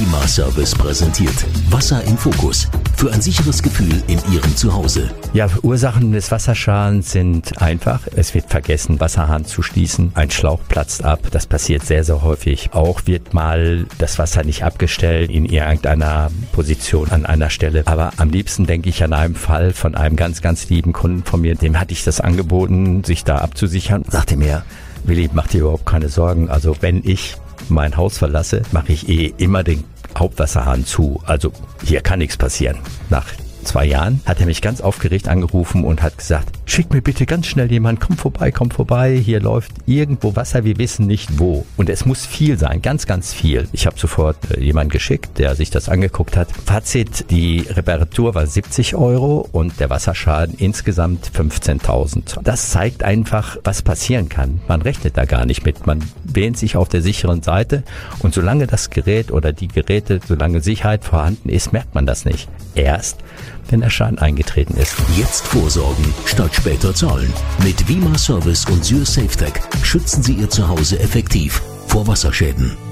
Wima Service präsentiert Wasser im Fokus. Für ein sicheres Gefühl in Ihrem Zuhause. Ja, Ursachen des Wasserschadens sind einfach. Es wird vergessen, Wasserhahn zu schließen. Ein Schlauch platzt ab. Das passiert sehr, sehr häufig. Auch wird mal das Wasser nicht abgestellt in irgendeiner Position an einer Stelle. Aber am liebsten denke ich an einen Fall von einem ganz, ganz lieben Kunden von mir. Dem hatte ich das angeboten, sich da abzusichern. Sagte mir, Willi, mach dir überhaupt keine Sorgen. Also wenn ich mein Haus verlasse, mache ich immer den Hauptwasserhahn zu. Also hier kann nichts passieren. Nach 2 Jahren hat er mich ganz aufgeregt angerufen und hat gesagt, schick mir bitte ganz schnell jemand, komm vorbei, hier läuft irgendwo Wasser, wir wissen nicht wo. Und es muss viel sein, ganz, ganz viel. Ich habe sofort jemanden geschickt, der sich das angeguckt hat. Fazit, die Reparatur war 70 € und der Wasserschaden insgesamt 15.000. Das zeigt einfach, was passieren kann. Man rechnet da gar nicht mit. Man wähnt sich auf der sicheren Seite und solange das Gerät oder die Geräte, solange Sicherheit vorhanden ist, merkt man das nicht. Erst, wenn der Schaden eingetreten ist. Jetzt vorsorgen, statt später zahlen. Mit Wima Service und Syr SafeTech schützen Sie Ihr Zuhause effektiv vor Wasserschäden.